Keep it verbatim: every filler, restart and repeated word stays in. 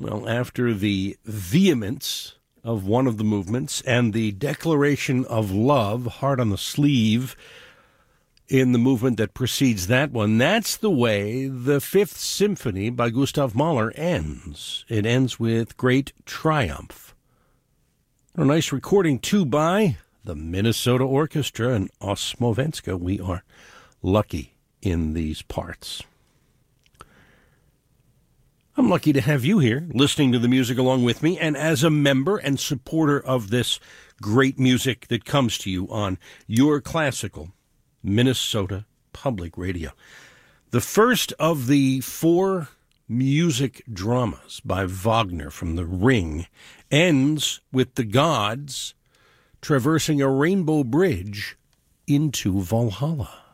Well, after the vehemence of one of the movements and the declaration of love, heart on the sleeve, in the movement that precedes that one, that's the way the Fifth Symphony by Gustav Mahler ends. It ends with great triumph. A nice recording, too, by the Minnesota Orchestra and Osmovenska. We are lucky in these parts. I'm lucky to have you here listening to the music along with me, and as a member and supporter of this great music that comes to you on your classical Minnesota Public Radio. The first of the four music dramas by Wagner from The Ring ends with the gods traversing a rainbow bridge into Valhalla.